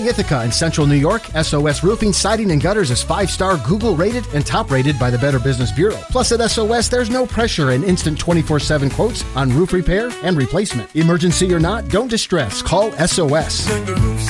Bay, Ithaca, and Central New York, SOS Roofing, Siding, and Gutters is 5-star, Google rated, and top rated by the Better Business Bureau. Plus, at SOS, there's no pressure and instant 24/7 quotes on roof repair and replacement. Emergency or not, don't distress. Call SOS. Turn your roof's